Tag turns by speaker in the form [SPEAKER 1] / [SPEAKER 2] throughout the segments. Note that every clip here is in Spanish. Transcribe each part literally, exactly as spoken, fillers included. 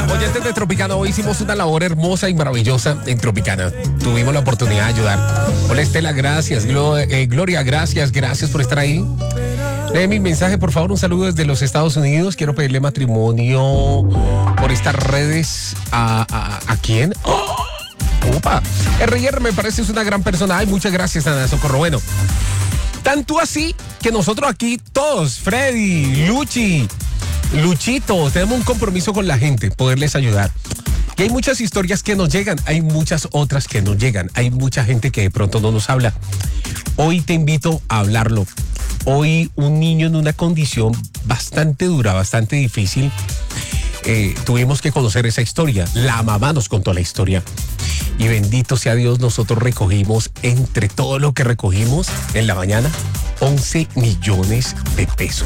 [SPEAKER 1] Oyentes de Tropicana, hoy hicimos una labor hermosa y maravillosa en Tropicana. Tuvimos la oportunidad de ayudar. Hola Estela, gracias. Glo- eh, Gloria, gracias, gracias por estar ahí. Lee mi mensaje, por favor, un saludo desde los Estados Unidos. Quiero pedirle matrimonio por estas redes. ¿A, a, a quién? ¡Oh! ¡Opa! R R me parece es una gran persona. Ay, muchas gracias, Ana Socorro. Bueno, tanto así que nosotros aquí todos, Freddy, Luchi, Luchito, tenemos un compromiso con la gente, poderles ayudar. Y hay muchas historias que nos llegan, hay muchas otras que no llegan, hay mucha gente que de pronto no nos habla. Hoy te invito a hablarlo. Hoy un niño en una condición bastante dura, bastante difícil, eh, tuvimos que conocer esa historia. La mamá nos contó la historia. Y bendito sea Dios, nosotros recogimos, entre todo lo que recogimos en la mañana, once millones de pesos.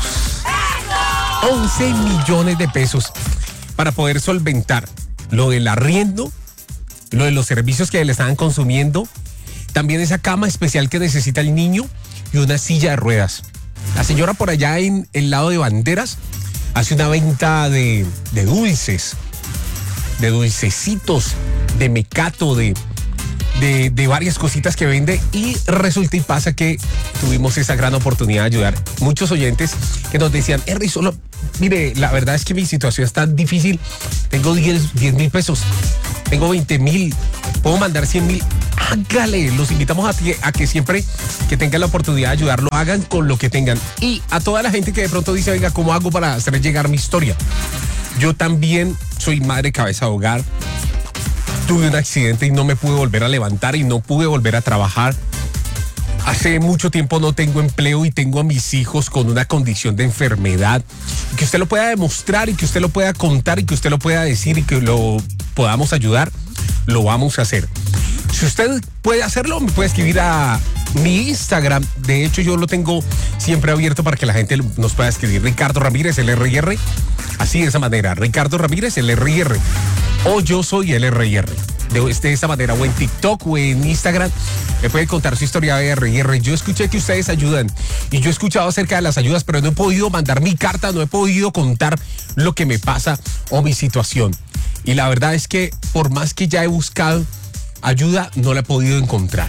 [SPEAKER 1] once millones de pesos para poder solventar lo del arriendo, lo de los servicios que le estaban consumiendo, también esa cama especial que necesita el niño y una silla de ruedas. La señora por allá en el lado de Banderas hace una venta de, de dulces, de dulcecitos, de mecato, de, de, de varias cositas que vende, y resulta y pasa que tuvimos esa gran oportunidad de ayudar. Muchos oyentes que nos decían, Henry, solo, mire, la verdad es que mi situación es tan difícil, tengo diez mil pesos, tengo veinte mil, puedo mandar cien mil. Hágale, los invitamos a, ti, a que siempre que tengan la oportunidad de ayudar, lo hagan con lo que tengan. Y a toda la gente que de pronto dice, venga, ¿cómo hago para hacer llegar mi historia? Yo también soy madre cabeza de hogar. Tuve un accidente y no me pude volver a levantar y no pude volver a trabajar. Hace mucho tiempo no tengo empleo y tengo a mis hijos con una condición de enfermedad. Y que usted lo pueda demostrar y que usted lo pueda contar y que usted lo pueda decir y que lo podamos ayudar, lo vamos a hacer. Si usted puede hacerlo, me puede escribir a mi Instagram. De hecho, yo lo tengo siempre abierto para que la gente nos pueda escribir. Ricardo Ramírez, el R R. Así, de esa manera. Ricardo Ramírez, el R R. O yo soy el R R. De, de esa manera. O en TikTok o en Instagram. Me puede contar su historia de R R. Yo escuché que ustedes ayudan. Y yo he escuchado acerca de las ayudas, pero no he podido mandar mi carta, no he podido contar lo que me pasa o mi situación. Y la verdad es que por más que ya he buscado ayuda, no la he podido encontrar.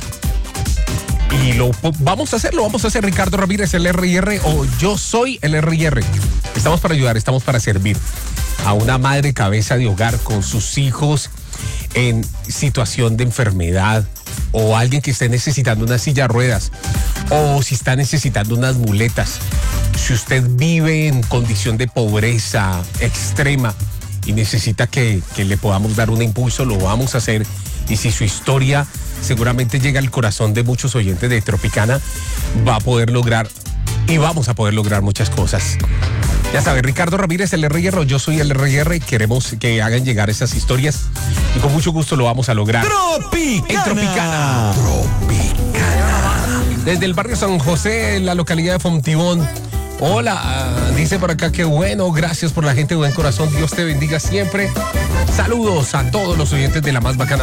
[SPEAKER 1] Y lo vamos a hacerlo, vamos a hacer. Ricardo Ramírez, el R R, o yo soy el R R. Estamos para ayudar, estamos para servir a una madre cabeza de hogar con sus hijos en situación de enfermedad, o alguien que esté necesitando una silla de ruedas, o si está necesitando unas muletas. Si usted vive en condición de pobreza extrema y necesita que, que le podamos dar un impulso, lo vamos a hacer. Y si su historia seguramente llega al corazón de muchos oyentes de Tropicana, va a poder lograr y vamos a poder lograr muchas cosas. Ya sabe, Ricardo Ramírez, el R R, yo soy el R R. Queremos que hagan llegar esas historias y con mucho gusto lo vamos a lograr.
[SPEAKER 2] Tropicana.
[SPEAKER 1] En Tropicana. Tropicana. Desde el barrio San José, en la localidad de Fontibón. Hola, uh, dice por acá que bueno, gracias por la gente de buen corazón, Dios te bendiga siempre. Saludos a todos los oyentes de la más bacana